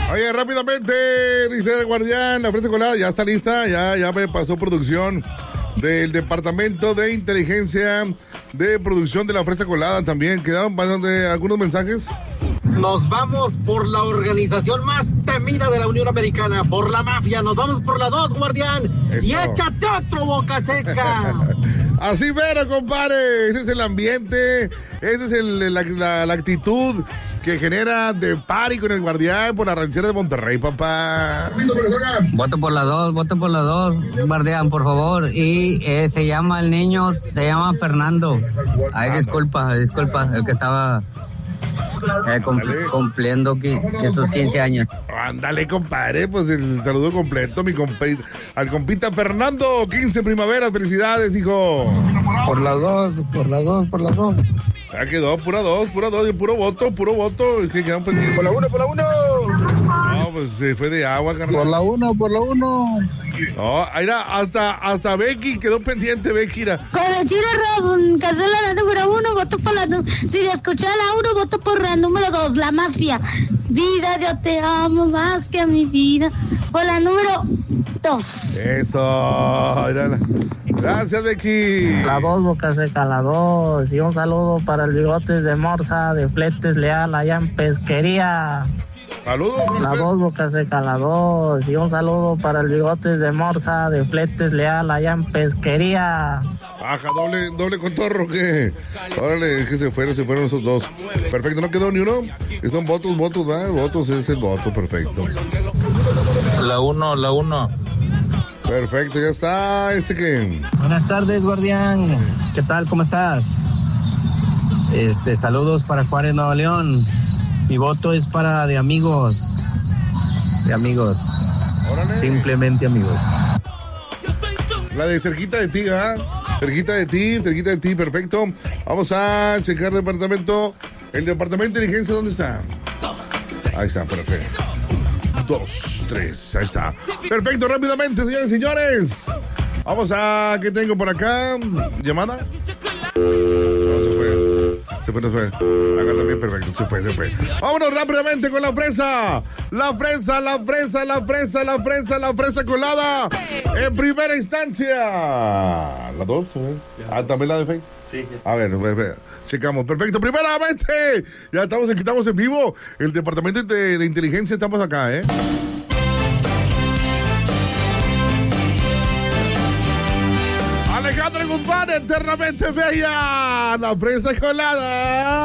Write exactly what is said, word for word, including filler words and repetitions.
Oye, rápidamente, dice el guardián, la fresa colada ya está lista, ya, ya me pasó producción del Departamento de Inteligencia de Producción de la Fresa Colada también. ¿Quedaron bastante, algunos mensajes? Nos vamos por la organización más temida de la Unión Americana, por la mafia. Nos vamos por la dos, guardián. Eso. Y échate otro, boca seca. Así pero, compadre. Ese es el ambiente, esa es el, la, la, la actitud que genera de party con el guardián por la ranchera de Monterrey, papá. Voto por las dos, voto por las dos, guardián, por favor. Y eh, se llama el niño, se llama Fernando. Ay, disculpa, disculpa, el que estaba eh, cum, cumpliendo que, que sus quince años. Ándale, compadre, pues el saludo completo mi compa- al compita Fernando, quince primaveras, felicidades, hijo. Por las dos, por las dos, por las dos. Ya quedó, pura dos, pura dos, puro voto, puro voto. Es que quedan pendientes. Por la uno, por la uno. No, pues se fue de agua, carnal. Por la uno, por la uno. No, mira, hasta, hasta Becky quedó pendiente, Becky. Mira. Con tira Casela la número uno, voto por la si le escuché a la uno, voto por la número dos, la mafia. Vida, yo te amo más que a mi vida. Por la número dos. Eso. Mira, gracias, Becky. La dos, boca seca, la dos. Y un saludo para el Bigotes de Morsa, de Fletes Leal, allá en Pesquería. Saludos. La dos, boca seca, la dos. Y un saludo para el Bigotes de Morsa, de Fletes Leal, allá en Pesquería. Baja, doble, doble contorno, que órale, que se fueron, se fueron esos dos. Perfecto, no quedó ni uno. Que son votos, votos, ¿verdad? Votos es el voto, perfecto. La uno, la uno. Perfecto, ya está. ¿Este qué? Buenas tardes, guardián. ¿Qué tal? ¿Cómo estás? Este, saludos para Juárez, Nuevo León. Mi voto es para de amigos. De amigos. Órale. Simplemente amigos. La de cerquita de ti, ¿ah? Cerquita de ti, cerquita de ti, perfecto. Vamos a checar el departamento. El departamento de inteligencia, ¿dónde está? Ahí está, perfecto. Dos, tres, ahí está. Perfecto, rápidamente, señores y señores. Vamos a, ¿qué tengo por acá? ¿Llamada? No, se fue. Se fue, se fue. Acá también, perfecto, se fue, se fue. Vámonos rápidamente con la fresa. La fresa, la fresa, la fresa, la fresa, la fresa colada. En primera instancia. ¿La dos? ¿eh? Ah, ¿también la de Fe? Sí. A ver, a ver, checamos. Perfecto, primeramente. Ya estamos, estamos en vivo. El departamento de, de inteligencia, estamos acá, ¿eh? Alejandra Guzmán, eternamente bella. La fresa colada.